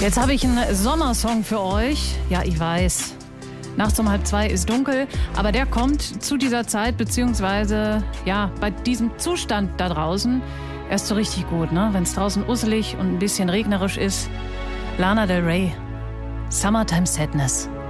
Jetzt habe ich einen Sommersong für euch. Ja, ich weiß. Nachts um 1:30 ist dunkel, aber der kommt zu dieser Zeit, beziehungsweise ja, bei diesem Zustand da draußen erst so richtig gut, ne? Wenn es draußen usselig und ein bisschen regnerisch ist. Lana Del Rey, Summertime Sadness.